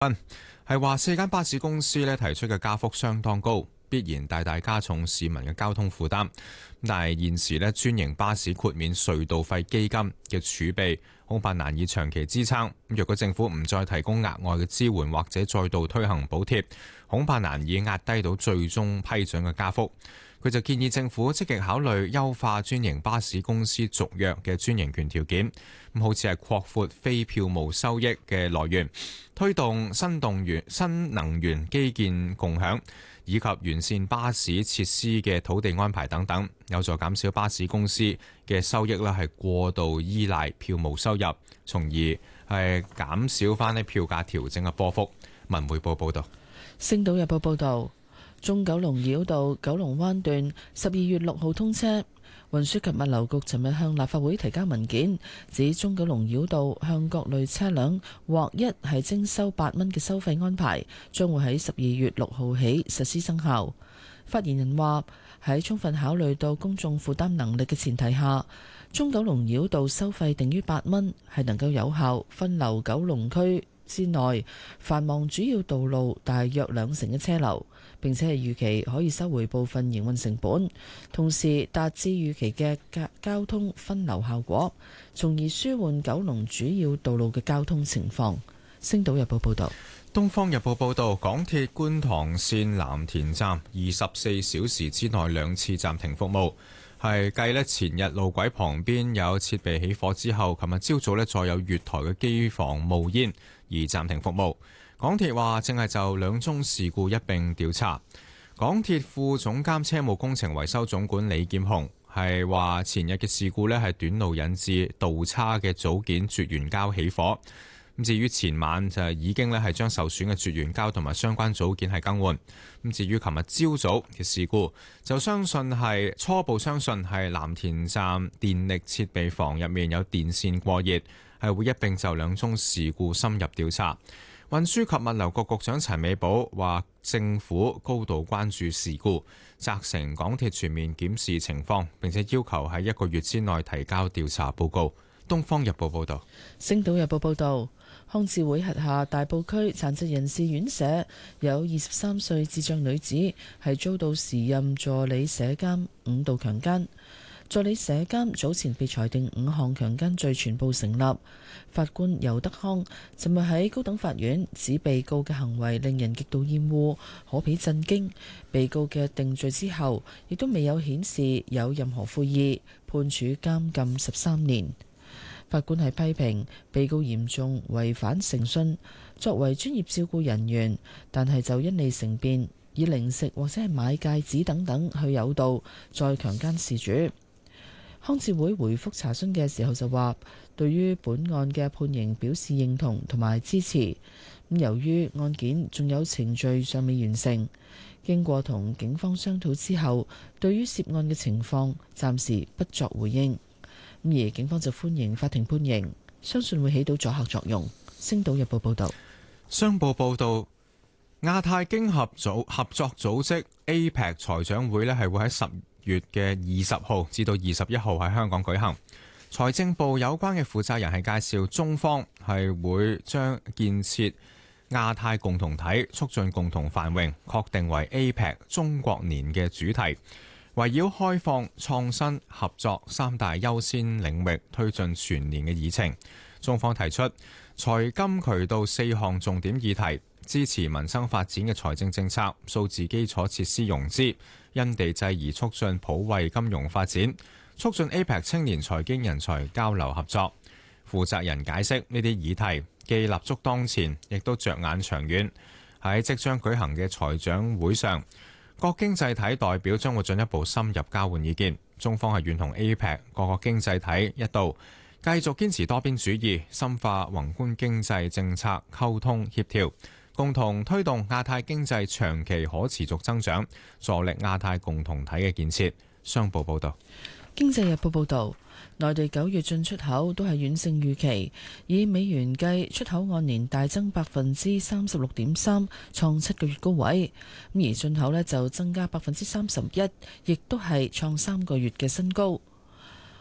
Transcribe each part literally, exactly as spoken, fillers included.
係話四間巴士公司咧提出嘅加幅相當高，必然大大加重市民嘅交通負擔。但係現時咧專營巴士豁免隧道費基金嘅儲備恐怕難以長期支撐。若果政府唔再提供額外嘅支援，或者再度推行補貼，恐怕難以壓低到最終批准嘅加幅。佢就建議政府積極考慮優化專營巴士公司續約嘅專營權條件，咁好似係擴闊非票務收益嘅來源，推動新動源、新能源基建共享，以及完善巴士設施嘅土地安排等等，有助減少巴士公司嘅收益啦，係過度依賴票務收入，從而係減少翻啲票價調整嘅波幅。文匯報報道。 星島日報報道。中九龍繞道九龍灣段十二月六號通車，運輸及物流局尋日向立法會提交文件，指中九龍繞道向各類車輛劃一係徵收八蚊嘅收費安排，將會喺十二月六號起實施生效。發言人話，喺充分考慮到公眾負擔能力嘅前提下，中九龍繞道收費定於八蚊，係能夠有效分流九龍區之內繁忙主要道路大約兩成嘅車流，並且係預期可以收回部分營運成本，同時達至預期嘅交通分流效果，從而舒緩九龍主要道路嘅交通情況。星島日報報道。 東方日報報道，港鐵觀塘線藍田站二十四小時之內兩次暫停服務，係繼咧前日路軌旁邊有設備起火之後，琴日朝早咧再有月台嘅機房冒煙而暫停服務。港鐵話正係就兩宗事故一並調查。港鐵副總監車務工程維修總管李劍雄係話前日嘅事故咧係短路引致導叉嘅組件絕緣膠起火。咁至於前晚就已經咧係將受損嘅絕緣膠同埋相關組件係更換。咁至於琴日朝早嘅事故，就相信係初步相信係藍田站電力設備房入面有電線過熱，係會一並就兩宗事故深入調查。運輸及物流局局長陳美寶話，政府高度關注事故，責成港鐵全面檢視情況，並且要求喺一個月之內提交調查報告。東方日報報道。 星島日報報道，康智會轄下大埔區殘疾人士院舍有二十三歲智障女子係遭到時任助理舍監五度強姦。助理舍監早前被裁定五項強姦罪全部成立。法官尤德康尋日喺高等法院指被告嘅行為令人極度厭惡，可比震驚。被告嘅定罪之後，亦都未有顯示有任何悔意，判處監禁十三年。法官係批評被告嚴重違反誠信，作為專業照顧人員，但係就因利乘便，以零食或者係買戒指等等去誘導，再強姦事主。康智會回覆查詢嘅時候就話，對於本案嘅判刑表示認同同埋支持。咁由於案件仲有程序尚未完成，經過同警方商討之後，對於涉案嘅情況暫時不作回應。咁而警方就歡迎法庭判刑，相信會起到阻嚇作用。星島日報報道。 商報報道，亞太經合組合作組織 A P E C 財長會咧係會喺十月嘅二十號至到二十一號喺香港舉行。財政部有關嘅負責人係介紹，中方係會將建設亞太共同體、促進共同繁榮確定為 A P E C 中國年嘅主題，圍繞開放、創新、合作三大優先領域推進全年嘅議程。中方提出財金渠道四項重點議題，支持民生發展嘅財政政策、數字基礎設施融資、因地制宜促進普惠金融發展、促進 A P E C 青年財經人才交流合作。負責人解釋，呢啲議題既立足當前，亦都着眼長遠。喺即將舉行嘅財長會上，各經濟體代表將會進一步深入交換意見。中方係願同 A P E C 各個經濟體一道，繼續堅持多邊主義，深化宏觀經濟政策溝通協調，共同推動亞太經濟長期可持續增長，助力亞太共同體嘅建設。商報報道。 經濟日報報導，內地九月進出口都係遠勝預期，以美元計，出口按年大增百分之三十六點三，創七個月高位。咁而進口呢就增加百分之三十一，亦都係創三個月嘅新高。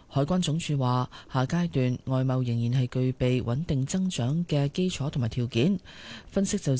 海關總署話，下階段外貿仍然係具備穩定增長嘅基礎同埋條件。分析就